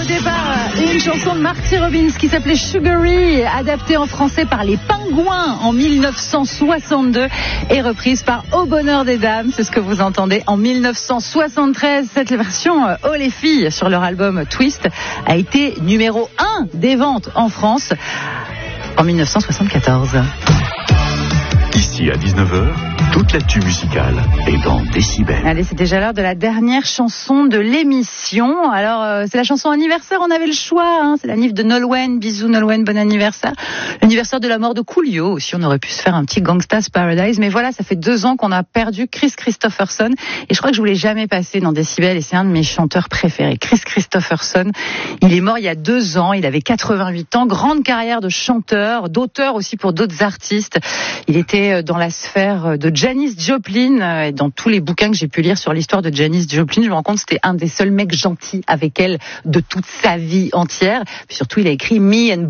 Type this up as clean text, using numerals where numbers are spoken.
Au départ, une chanson de Marty Robbins qui s'appelait Sugary, adaptée en français par les Pingouins en 1962 et reprise par Au bonheur des dames. C'est ce que vous entendez en 1973. Cette version, Oh les filles, sur leur album Twist, a été numéro 1 des ventes en France en 1974. Ici à 19h, toute l'actu musicale est dans Décibel. Allez, c'est déjà l'heure de la dernière chanson de l'émission. Alors, c'est la chanson anniversaire, on avait le choix. Hein. C'est l'anniv de Nolwenn. Bisous Nolwenn, bon anniversaire. L'anniversaire de la mort de Coolio aussi. On aurait pu se faire un petit Gangsta's Paradise. Mais voilà, ça fait 2 ans qu'on a perdu Chris Christopherson. Et je crois que je vous l'ai jamais passé dans Décibel. Et c'est un de mes chanteurs préférés. Chris Christopherson. Il est mort il y a 2 ans. Il avait 88 ans. Grande carrière de chanteur, d'auteur aussi pour d'autres artistes. Il était dans la sphère de Janis Joplin, et dans tous les bouquins que j'ai pu lire sur l'histoire de Janis Joplin, je me rends compte que c'était un des seuls mecs gentils avec elle de toute sa vie entière. Puis surtout, il a écrit Me and